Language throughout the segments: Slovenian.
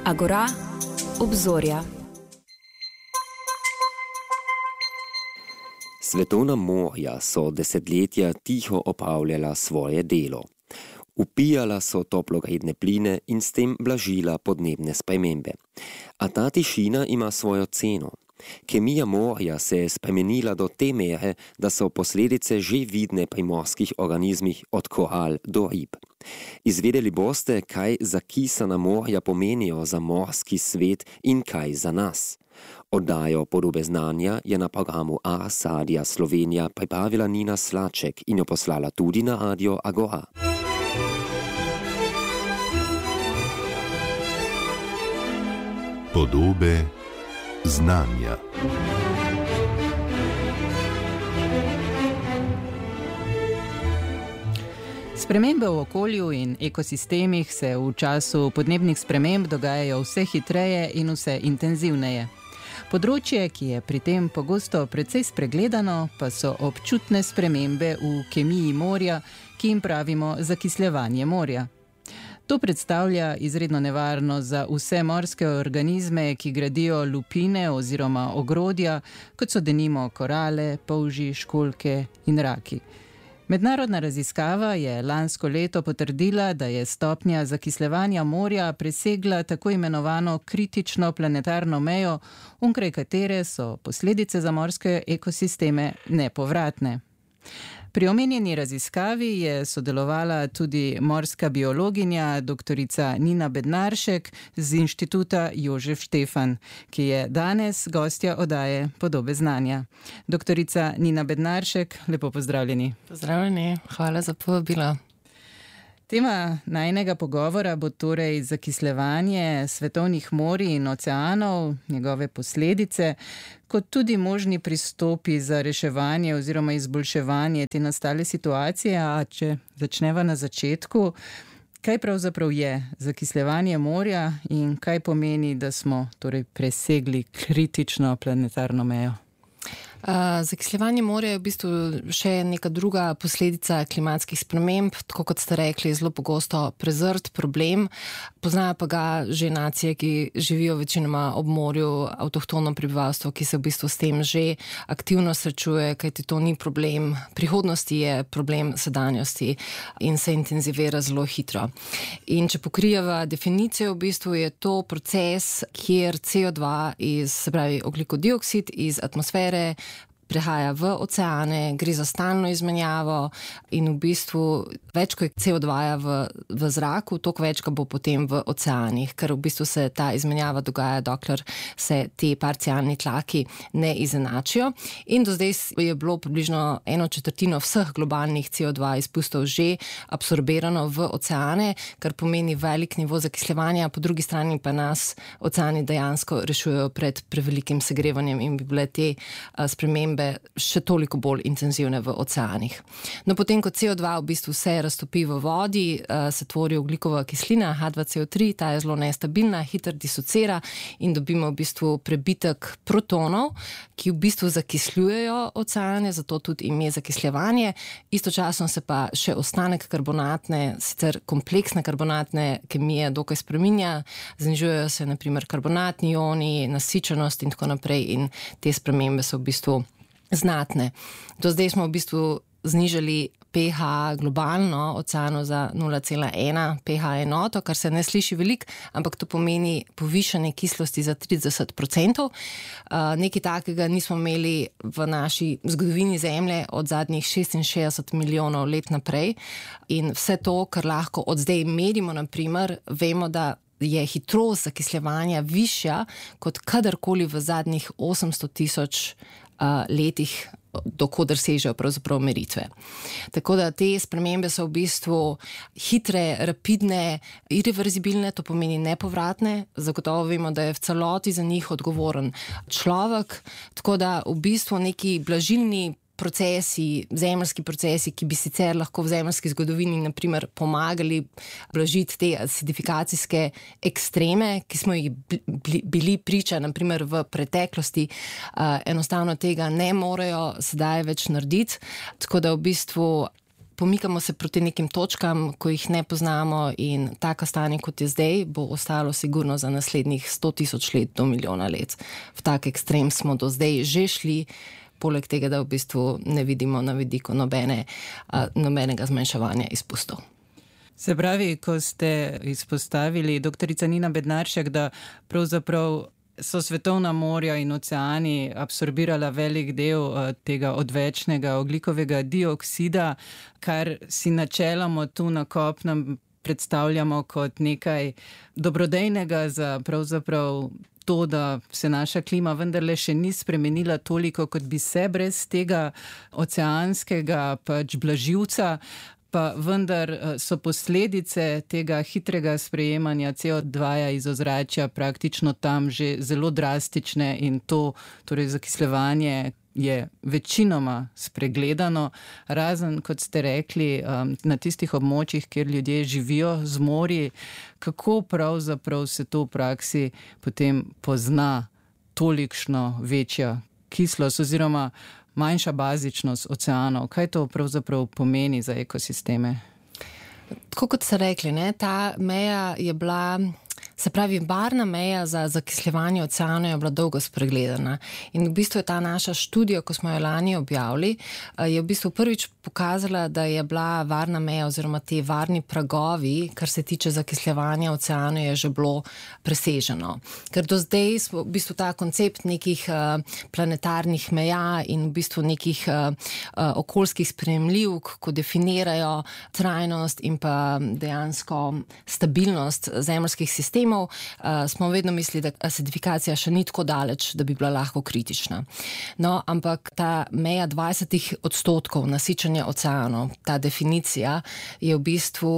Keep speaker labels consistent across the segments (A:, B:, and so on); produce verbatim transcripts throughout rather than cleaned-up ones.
A: Agora, obzorja.
B: Svetovna morja so desetletja tiho opravljala svoje delo. Upijala so toplogredne pline in s tem blažila podnebne spremembe. A ta tišina ima svojo ceno. Kemija morja se je spremenila do te mere, da so posledice že vidne pri morskih organizmih od koral do rib. Izvedeli boste, kaj zakisana morja pomenijo za morski svet in kaj za nas. Oddajo Podobe znanja je na programu Ars Radia Slovenija pripravila Nina Slaček in jo poslala tudi na radio Agora.
C: Podobe znanja.
D: Spremembe v okolju in ekosistemih se v času podnebnih sprememb dogajajo vse hitreje in vse intenzivneje. Področje, ki je pri tem pogosto precej spregledano, pa so občutne spremembe v kemiji morja, ki jim pravimo zakisljevanje morja. To predstavlja izredno nevarno za vse morske organizme, ki gradijo lupine oziroma ogrodja, kot so denimo korale, polži, školjke in raki. Mednarodna raziskava je lansko leto potrdila, da je stopnja zakisljevanja morja presegla tako imenovano kritično planetarno mejo, onkraj katere so posledice za morske ekosisteme nepovratne. Pri omenjeni raziskavi je sodelovala tudi morska biologinja doktorica Nina Bednaršek z Inštituta Jožef Štefan, ki je danes gostja oddaje Podobe znanja. Doktorica Nina Bednaršek, lepo pozdravljeni.
E: Pozdravljeni, hvala za povabilo.
D: Tema najinega pogovora bo torej zakisljevanje svetovnih morij in oceanov, njegove posledice, kot tudi možni pristopi za reševanje oziroma izboljševanje te nastale situacije. A če začneva na začetku, kaj pravzaprav je zakisljevanje morja in kaj pomeni, da smo torej presegli kritično planetarno mejo?
E: Uh, zakisljevanje morja je v bistvu še neka druga posledica klimatskih sprememb, tako kot ste rekli, zelo pogosto prezrt problem. Poznajo pa ga že nacije, ki živijo večinoma ob morju, avtohtono prebivalstvo, ki se v bistvu s tem že aktivno srečuje, kajti to ni problem prihodnosti, je problem sedanjosti in se intenzivira zelo hitro. In če pokrijeva definicijo, v bistvu je to proces, kjer C O dva iz, se pravi ogljikov dioksid iz atmosfere prehaja v oceane, gre za stalno izmenjavo in v bistvu več, ko je C O dva v, v zraku, toliko več ga bo potem v oceanih, ker v bistvu se ta izmenjava dogaja, dokler se te parcialni tlaki ne izenačijo. In do zdaj je bilo približno eno četrtino vseh globalnih C O dva izpustov že absorbirano v oceane, kar pomeni velik nivo zakisljevanja, po drugi strani pa nas oceani dejansko rešujejo pred prevelikim segrevanjem in bi bile te spremembe še toliko bolj intenzivne v oceanih. No, potem, ko C O dva v bistvu se raztopi v vodi, se tvori ogljikova kislina H dva C O tri, ta je zelo nestabilna, hitro disocira in dobimo v bistvu prebitek protonov, ki v bistvu zakisljujejo oceane, zato tudi ime zakisljevanje. Istočasno se pa še ostanek karbonatne, sicer kompleksne karbonatne kemije dokaj spreminja, znižujejo se na primer karbonatni ioni, nasičenost in tako naprej in te spremembe so v bistvu znatne. Do zdaj smo v bistvu znižali pH globalno oceanu za nula cela ena pH enoto, kar se ne sliši veliko, ampak to pomeni povišanje kislosti za trideset procentov. Uh, nekaj takega nismo imeli v naši zgodovini Zemlje od zadnjih šestinšestdeset milijonov let naprej. In vse to, kar lahko od zdaj merimo, naprimer, vemo, da je hitrost zakisljevanja višja kot kadarkoli v zadnjih osemsto tisoč uh, letih, dokoder sežejo pravzaprav meritve. Tako da te spremembe so v bistvu hitre, rapidne, irreverzibilne, to pomeni nepovratne. Zagotovo vemo, da je v celoti za njih odgovoren človek, tako da v bistvu neki blažilni procesi, zemeljski procesi, ki bi sicer lahko v zemeljski zgodovini naprimer pomagali blažiti te acidifikacijske ekstreme, ki smo jih bili priča naprimer v preteklosti, enostavno tega ne morejo sedaj več narediti, tako da v bistvu pomikamo se proti nekim točkam, ko jih ne poznamo in tako stanje, kot je zdaj, bo ostalo sigurno za naslednjih sto tisoč let do milijona let. V tak ekstrem smo do zdaj že šli, poleg tega, da v bistvu ne vidimo na vidiku nobene, nobenega zmanjševanja izpustov.
D: Se pravi, ko ste izpostavili, doktorica Nina Bednaršek, da pravzaprav so svetovna morja in oceani absorbirala velik del uh, tega odvečnega ogljikovega dioksida, kar si načeloma tu na kopnem predstavljamo kot nekaj dobrodejnega za pravzaprav to, da se naša klima vendarle še ni spremenila toliko, kot bi se brez tega oceanskega pač blaživca. Pa vendar so posledice tega hitrega sprejemanja C O dva iz ozračja praktično tam že zelo drastične in to, torej zakislevanje, je večinoma spregledano, razen, kot ste rekli, na tistih območjih, kjer ljudje živijo z morji. Kako pravzaprav se to v praksi potem pozna tolikšno večja kislost oziroma manjša bazičnost oceanov? Kaj to pravzaprav pomeni za ekosisteme?
E: Tako kot ste rekli, ne, ta meja je bila, se pravi, barvna meja za zakisljevanje oceanov je bila dolgo spregledana. In v bistvu je ta naša študija, ko smo jo lani objavili, je v bistvu prvič pokazala, da je bila varna meja oziroma te varni pragovi, kar se tiče zakisljevanja oceanov, je že bilo preseženo. Ker do zdaj smo v bistvu ta koncept nekih planetarnih meja in v bistvu nekih okoljskih sprejemljivk, ko definirajo trajnost in pa dejansko stabilnost zemeljskih sistemov, uh, smo vedno mislili, da acidifikacija še ni tako daleč, da bi bila lahko kritična. No, ampak ta meja dvajset odstotkov nasičenja oceanov, ta definicija je v bistvu,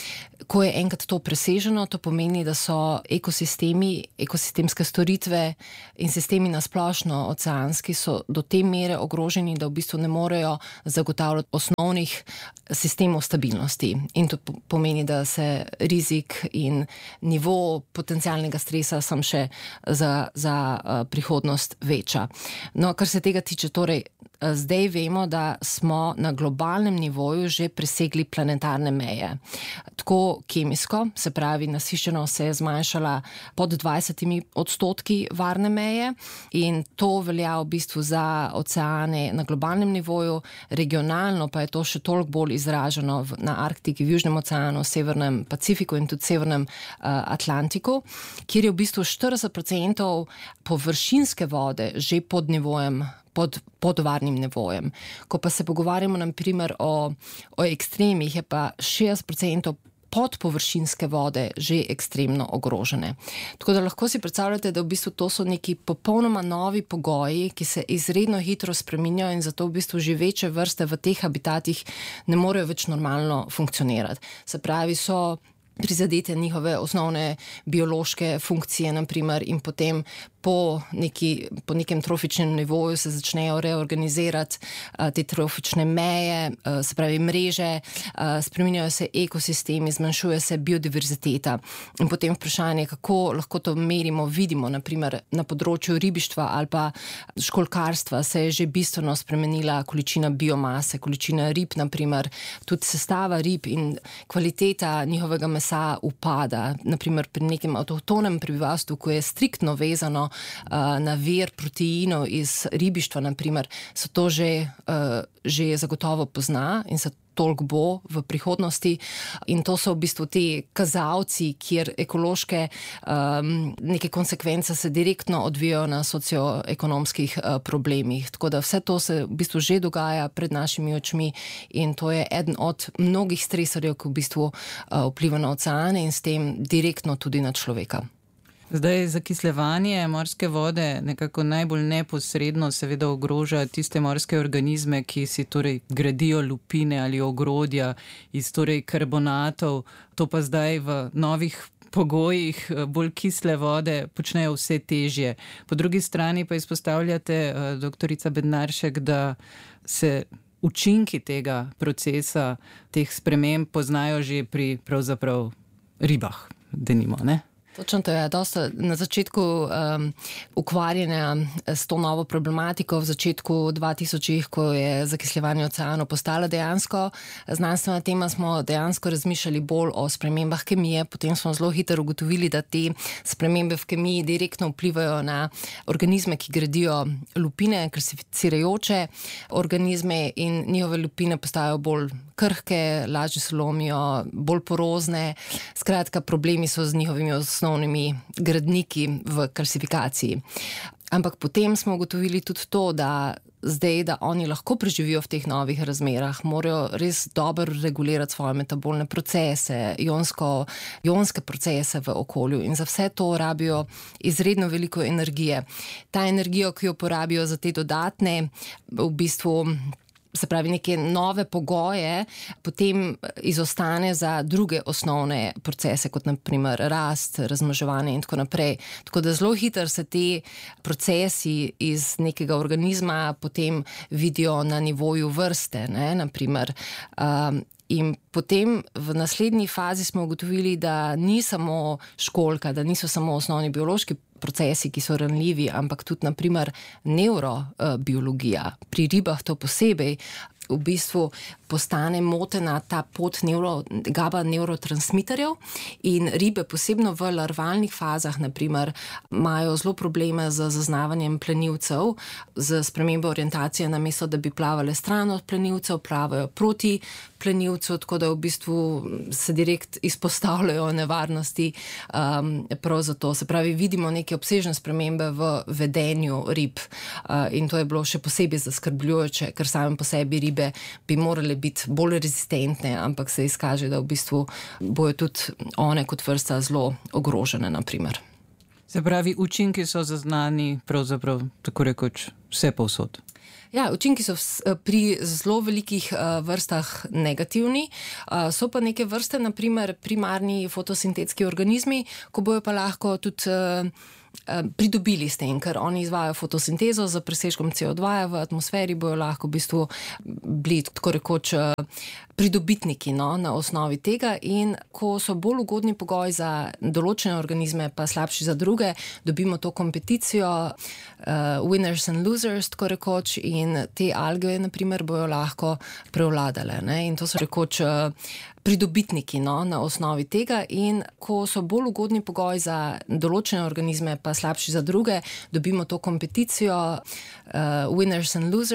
E: ko je enkrat to preseženo, to pomeni, da so ekosistemi, ekosistemske storitve in sistemi nasplošno oceanski so do te mere ogroženi, da v bistvu ne morejo zagotavljati osnovnih sistemov stabilnosti. In to pomeni, da se rizik in nivo potencialnega stresa sam še za, za uh, prihodnost veča. No, kar se tega tiče, torej, zdaj vemo, da smo na globalnem nivoju že presegli planetarne meje. Tako kemijsko, se pravi, nasičenost se je zmanjšala pod dvajsetimi odstotki varne meje in to velja v bistvu za oceane na globalnem nivoju, regionalno pa je to še toliko bolj izraženo v, na Arktiki, v Južnem oceanu, Severnem Pacifiku in tudi Severnem uh, Atlantiku, kjer je v bistvu štirideset procentov površinske vode že pod nivojem Pod, pod varnim nivojem. Ko pa se pogovarjamo na primer o, o ekstremih, je pa šestdeset procentov podpovršinske vode že ekstremno ogrožene. Tako da lahko si predstavljate, da v bistvu to so neki popolnoma novi pogoji, ki se izredno hitro spreminjajo in zato v bistvu živeče vrste v teh habitatih ne morejo več normalno funkcionirati. Se pravi, so prizadete njihove osnovne biološke funkcije, naprimer, in potem po, neki, po nekem trofičnem nivoju se začnejo reorganizirati uh, te trofične meje, uh, se pravi mreže, uh, spreminjajo se ekosistemi, zmanjšuje se biodiverziteta. In potem vprašanje, kako lahko to merimo, vidimo, naprimer na področju ribištva ali pa školjkarstva se je že bistveno spremenila količina biomase, količina rib, naprimer, tudi sestava rib in kvaliteta njihovega mesa upada. Naprimer pri nekem avtohtonem prebivalstvu, ko je striktno vezano na vir proteinov iz ribištva, naprimer, se to že, že zagotovo pozna in se toliko bo v prihodnosti. In to so v bistvu te kazalci, kjer ekološke um, neke konsekvence se direktno odvijajo na socioekonomskih uh, problemih. Tako da vse to se v bistvu že dogaja pred našimi očmi in to je eden od mnogih stresorjev, ki v bistvu uh, vpliva na oceane in s tem direktno tudi na človeka.
D: Zdaj, zakislevanje morske vode nekako najbolj neposredno seveda ogroža tiste morske organizme, ki si torej gradijo lupine ali ogrodja iz torej karbonatov. To pa zdaj v novih pogojih bolj kisle vode počnejo vse težje. Po drugi strani pa izpostavljate, doktorica Bednaršek, da se učinki tega procesa, teh sprememb poznajo že pri pravzaprav ribah, denimo, ne?
E: Točno to je. Dosta na začetku um, ukvarjanja s to novo problematiko, v začetku dvatisočih, ko je zakisljevanje oceanov postala dejansko znanstvena tema, smo dejansko razmišljali bolj o spremembah kemije, potem smo zelo hitro ugotovili, da te spremembe v kemiji direktno vplivajo na organizme, ki gradijo lupine, klasificirajoče organizme, in njihove lupine postajajo bolj krhke, lažje se lomijo, bolj porozne. Skratka, problemi so z njihovimi osnovnimi gradniki v klasifikaciji. Ampak potem smo ugotovili tudi to, da zdaj, da oni lahko preživijo v teh novih razmerah, morajo res dobro regulirati svoje metabolne procese, ionsko, ionske procese v okolju, in za vse to rabijo izredno veliko energije. Ta energijo, ki jo porabijo za te dodatne, v bistvu, se pravi neke nove pogoje, potem izostane za druge osnovne procese, kot na primer rast, razmnoževanje in tako naprej. Tako da zelo hitro se te procesi iz nekega organizma potem vidijo na nivoju vrste, ne, na primer. Um, In potem v naslednji fazi smo ugotovili, da ni samo školjka, da niso samo osnovni biološki procesi, ki so ranljivi, ampak tudi na primer nevrobiologija. Pri ribah to posebej v bistvu postane motena ta pot neuro, GABA nevrotransmiterjev, in ribe posebno v larvalnih fazah na primer imajo zelo probleme z zaznavanjem plenilcev, z spremembo orientacije, namesto da bi plavale stran od plenilcev, plavajo proti plenilcu, tako da v bistvu se direkt izpostavljajo nevarnosti um, prav zato. Se pravi, vidimo neke obsežne spremembe v vedenju rib, uh, in to je bilo še posebej zaskrbljujoče, ker same po sebi ribe bi morale biti bolj rezistentne, ampak se izkaže, da v bistvu bojo tudi one kot vrsta zelo ogrožene, na primer.
D: Se pravi, učinki so zaznani pravzaprav tako rekoč vse povsod.
E: Ja, učinki so pri zelo velikih uh, vrstah negativni, uh, so pa neke vrste, na primer primarni fotosintetski organizmi, ko bojo pa lahko tudi uh, pridobili s tem, ker oni izvajajo fotosintezo z presežkom C O dva v atmosferi, bojo lahko v bistvu bili tako rekoč pridobitniki, no, na osnovi tega, in ko so bolj ugodni pogoji za določene organizme, pa slabši za druge, dobimo to kompeticijo, uh, winners and losers, tako rekoč, in te alge, na primer, bojo lahko prevladale, ne, in to so rekoč uh, pridobitniki, no, na osnovi tega, in ko so bolj ugodni pogoji za določene organizme, pa slabši za druge, dobimo to kompeticijo, uh, winners and losers.